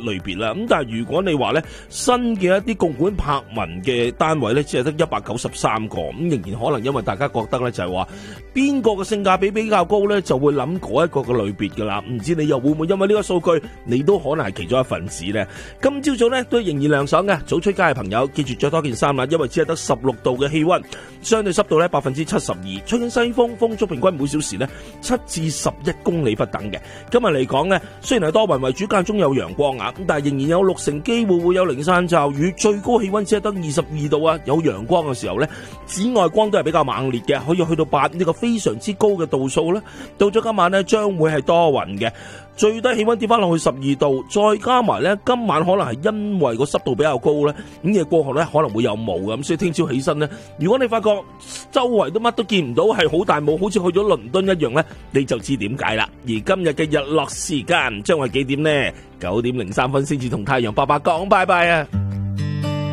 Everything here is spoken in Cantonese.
類別啦。咁但係如果你話咧新嘅一啲共管柏文嘅單位咧，只係得193個，咁仍然可能因為大家覺得咧就係話邊個嘅性價比比較高咧，就會諗嗰一個嘅類別噶啦。唔知你又會唔會因為呢個數據，你都可能係其中一份子咧？今朝早咧都仍然涼爽嘅，早出街嘅朋友記住着多件衫啦，因為只係得16度嘅氣溫，相對濕度咧72%，吹緊西風，風速平均每小時咧7至11公里不等嘅。今日嚟講咧，雖然係多雲為主，間中有陽光啊，咁但係仍然有60%機會會有零散驟雨，最高氣溫只係得22度啊。有陽光嘅時候咧，紫外光都係比較猛烈嘅，可以去到8呢個非常之高嘅度數咧。到咗今晚咧，將會係多雲嘅。最低氣溫跌翻落去12度，再加埋咧，今晚可能係因為個濕度比較高咧，咁夜過後咧可能會有霧咁，所以聽朝起身咧，如果你發覺周圍都乜都見唔到，係好大霧，好似去咗倫敦一樣咧，你就知點解啦。而今日嘅日落時間將係幾點呢？9點03分先至同太陽伯伯講拜拜啊！